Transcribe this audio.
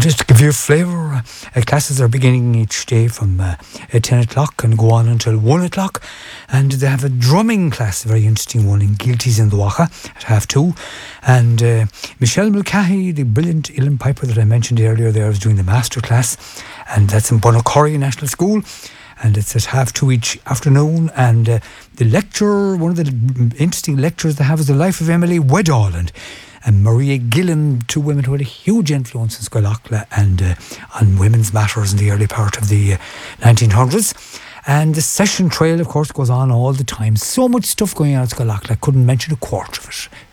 And just to give you a flavour, classes are beginning each day from 10 o'clock and go on until 1 o'clock. And they have a drumming class, a very interesting one, in Gilties in the Wacha at 2:30. And Michelle Mulcahy, the brilliant uilleann piper that I mentioned earlier there, is doing the master class. And that's in Bunnacorrie National School. And it's at 2:30 each afternoon. And the lecture, one of the interesting lectures they have is The Life of Emily Wedall and Maria Gillan, two women who had a huge influence in Scoilacla and on women's matters in the early part of the 1900s. And the session trail, of course, goes on all the time. So much stuff going on at Scoilacla, I couldn't mention a quarter of it.